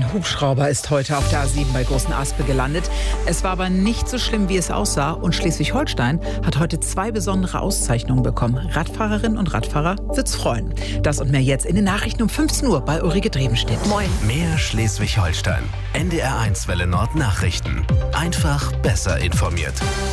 Ein Hubschrauber ist heute auf der A7 bei Großen Aspe gelandet. Es war aber nicht so schlimm, wie es aussah. Und Schleswig-Holstein hat heute 2 besondere Auszeichnungen bekommen. Radfahrerinnen und Radfahrer wird's freuen. Das und mehr jetzt in den Nachrichten um 15 Uhr bei Ulrike Drebenstedt. Moin. Mehr Schleswig-Holstein. NDR1 Welle Nord Nachrichten. Einfach besser informiert.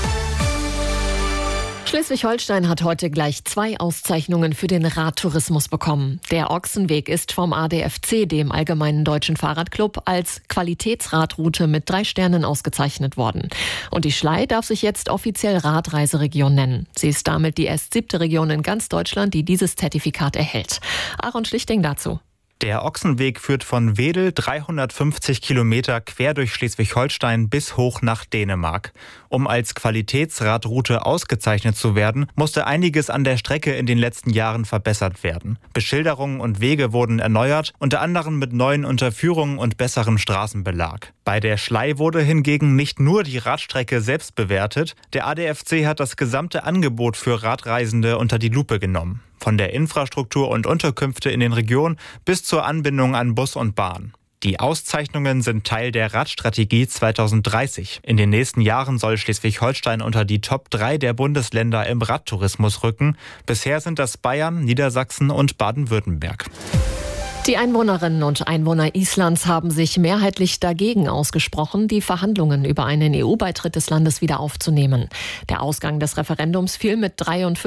Schleswig-Holstein hat heute gleich 2 Auszeichnungen für den Radtourismus bekommen. Der Ochsenweg ist vom ADFC, dem Allgemeinen Deutschen Fahrradclub, als Qualitätsradroute mit 3 Sternen ausgezeichnet worden. Und die Schlei darf sich jetzt offiziell Radreiseregion nennen. Sie ist damit die erst 7. Region in ganz Deutschland, die dieses Zertifikat erhält. Aaron Schlichting dazu. Der Ochsenweg führt von Wedel 350 Kilometer quer durch Schleswig-Holstein bis hoch nach Dänemark. Um als Qualitätsradroute ausgezeichnet zu werden, musste einiges an der Strecke in den letzten Jahren verbessert werden. Beschilderungen und Wege wurden erneuert, unter anderem mit neuen Unterführungen und besserem Straßenbelag. Bei der Schlei wurde hingegen nicht nur die Radstrecke selbst bewertet. Der ADFC hat das gesamte Angebot für Radreisende unter die Lupe genommen. Von der Infrastruktur und Unterkünfte in den Regionen bis zur Anbindung an Bus und Bahn. Die Auszeichnungen sind Teil der Radstrategie 2030. In den nächsten Jahren soll Schleswig-Holstein unter die Top 3 der Bundesländer im Radtourismus rücken. Bisher sind das Bayern, Niedersachsen und Baden-Württemberg. Die Einwohnerinnen und Einwohner Islands haben sich mehrheitlich dagegen ausgesprochen, die Verhandlungen über einen EU-Beitritt des Landes wieder aufzunehmen. Der Ausgang des Referendums fiel mit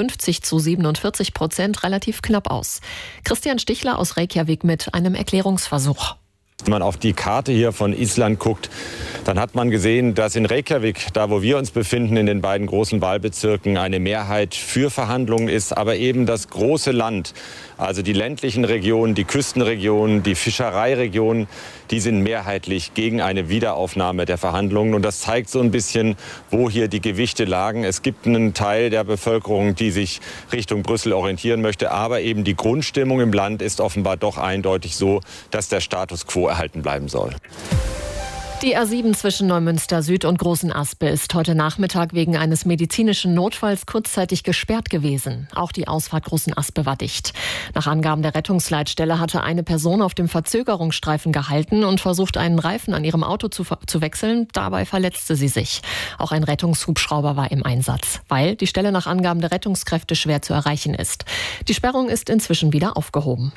53-47% relativ knapp aus. Christian Stichler aus Reykjavik mit einem Erklärungsversuch. Wenn man auf die Karte hier von Island guckt, dann hat man gesehen, dass in Reykjavik, da wo wir uns befinden, in den beiden großen Wahlbezirken, eine Mehrheit für Verhandlungen ist. Aber eben das große Land, also die ländlichen Regionen, die Küstenregionen, die Fischereiregionen, die sind mehrheitlich gegen eine Wiederaufnahme der Verhandlungen. Und das zeigt so ein bisschen, wo hier die Gewichte lagen. Es gibt einen Teil der Bevölkerung, die sich Richtung Brüssel orientieren möchte. Aber eben die Grundstimmung im Land ist offenbar doch eindeutig so, dass der Status quo erhalten bleiben soll. Die A7 zwischen Neumünster Süd und Großen Aspe ist heute Nachmittag wegen eines medizinischen Notfalls kurzzeitig gesperrt gewesen. Auch die Ausfahrt Großen Aspe war dicht. Nach Angaben der Rettungsleitstelle hatte eine Person auf dem Verzögerungsstreifen gehalten und versucht, einen Reifen an ihrem Auto zu wechseln. Dabei verletzte sie sich. Auch ein Rettungshubschrauber war im Einsatz, weil die Stelle nach Angaben der Rettungskräfte schwer zu erreichen ist. Die Sperrung ist inzwischen wieder aufgehoben.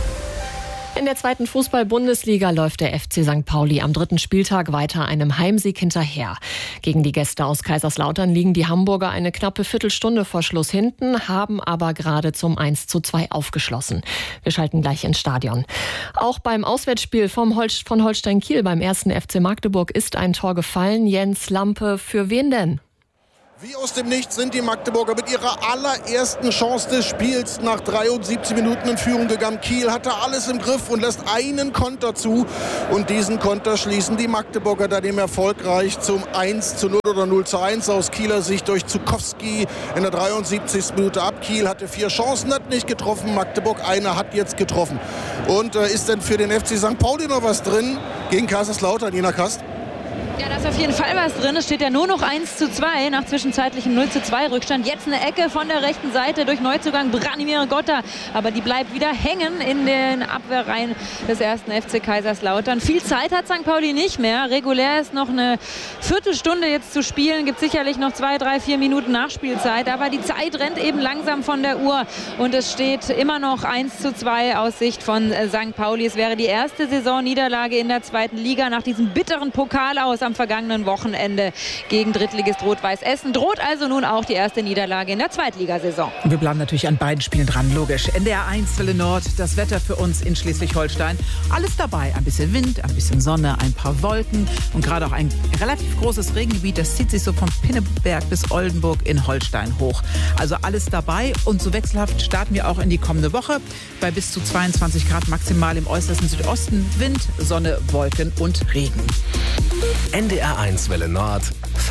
In der 2. Fußball-Bundesliga läuft der FC St. Pauli am 3. Spieltag weiter einem Heimsieg hinterher. Gegen die Gäste aus Kaiserslautern liegen die Hamburger eine knappe Viertelstunde vor Schluss hinten, haben aber gerade zum 1:2 aufgeschlossen. Wir schalten gleich ins Stadion. Auch beim Auswärtsspiel von Holstein Kiel beim 1. FC Magdeburg ist ein Tor gefallen. Jens Lampe, für wen denn? Wie aus dem Nichts sind die Magdeburger mit ihrer allerersten Chance des Spiels nach 73 Minuten in Führung gegangen. Kiel hatte alles im Griff und lässt einen Konter zu. Und diesen Konter schließen die Magdeburger daneben erfolgreich zum 1:0 oder 0:1 aus Kieler Sicht durch Zukowski in der 73. Minute ab. Kiel hatte 4 Chancen, hat nicht getroffen. Magdeburg eine hat jetzt getroffen. Und ist denn für den FC St. Pauli noch was drin gegen Kaiserslautern, Nina Kast? Ja, da ist auf jeden Fall was drin. Es steht ja nur noch 1:2 nach zwischenzeitlichem 0:2 Rückstand. Jetzt eine Ecke von der rechten Seite durch Neuzugang Branimir Gotta. Aber die bleibt wieder hängen in den Abwehrreihen des 1. FC Kaiserslautern. Viel Zeit hat St. Pauli nicht mehr. Regulär ist noch eine Viertelstunde jetzt zu spielen. Gibt sicherlich noch 2, 3, 4 Minuten Nachspielzeit. Aber die Zeit rennt eben langsam von der Uhr. Und es steht immer noch 1:2 aus Sicht von St. Pauli. Es wäre die erste Saisonniederlage in der 2. Liga nach diesem bitteren Pokal aus am vergangenen Wochenende gegen Drittligist Rot-Weiß Essen. Droht also nun auch die erste Niederlage in der Zweitligasaison. Wir bleiben natürlich an beiden Spielen dran, logisch. NDR1 Welle Nord, das Wetter für uns in Schleswig-Holstein. Alles dabei, ein bisschen Wind, ein bisschen Sonne, ein paar Wolken und gerade auch ein relativ großes Regengebiet. Das zieht sich so von Pinneberg bis Oldenburg in Holstein hoch. Also alles dabei und so wechselhaft starten wir auch in die kommende Woche bei bis zu 22 Grad maximal im äußersten Südosten. Wind, Sonne, Wolken und Regen. NDR1 Welle Nord,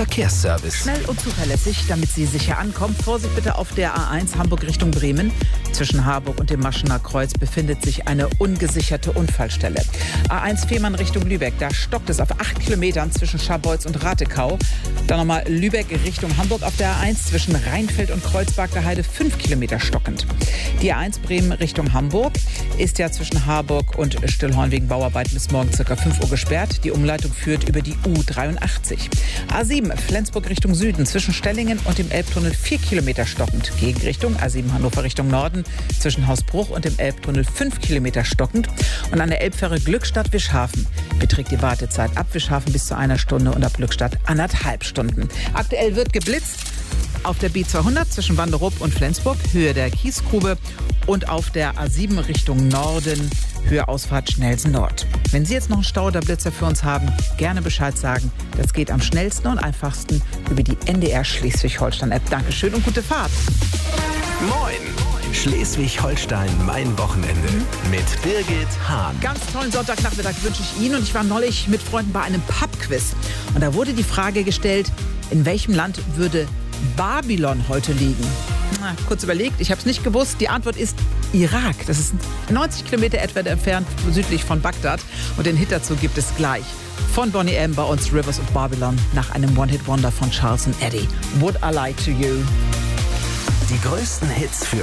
Verkehrsservice. Schnell und zuverlässig, damit Sie sicher ankommen. Vorsicht bitte auf der A1 Hamburg Richtung Bremen. Zwischen Harburg und dem Maschener Kreuz befindet sich eine ungesicherte Unfallstelle. A1 Fehmarn Richtung Lübeck, da stockt es auf 8 Kilometern zwischen Scharbeutz und Ratekau. Dann nochmal Lübeck Richtung Hamburg auf der A1 zwischen Rheinfeld und Kreuzberger Heide 5 Kilometer stockend. Die A1 Bremen Richtung Hamburg ist ja zwischen Harburg und Stillhorn wegen Bauarbeiten bis morgen ca. 5 Uhr gesperrt. Die Umleitung führt über die U83. A7 Flensburg Richtung Süden zwischen Stellingen und dem Elbtunnel 4 Kilometer stockend. Gegenrichtung A7 Hannover Richtung Norden zwischen Hausbruch und dem Elbtunnel 5 Kilometer stockend. Und an der Elbfähre Glückstadt-Wischhafen beträgt die Wartezeit ab Wischhafen bis zu 1 Stunde und ab Glückstadt 1,5 Stunden. Aktuell wird geblitzt auf der B200 zwischen Wanderup und Flensburg, Höhe der Kiesgrube, und auf der A7 Richtung Norden, Höhe Ausfahrt Schnellsen Nord. Wenn Sie jetzt noch einen Stau oder Blitzer für uns haben, gerne Bescheid sagen. Das geht am schnellsten und einfachsten über die NDR Schleswig-Holstein-App. Dankeschön und gute Fahrt. Moin! Schleswig-Holstein, mein Wochenende mit Birgit Hahn. Ganz tollen Sonntagnachmittag wünsche ich Ihnen. Und ich war neulich mit Freunden bei einem Pub-Quiz. Und da wurde die Frage gestellt, in welchem Land würde Babylon heute liegen? Kurz überlegt, ich habe es nicht gewusst. Die Antwort ist Irak. Das ist 90 Kilometer etwa entfernt südlich von Bagdad. Und den Hit dazu gibt es gleich. Von Boney M. bei uns Rivers of Babylon nach einem One-Hit-Wonder von Charles & Eddie. Would I Lie to You? Die größten Hits für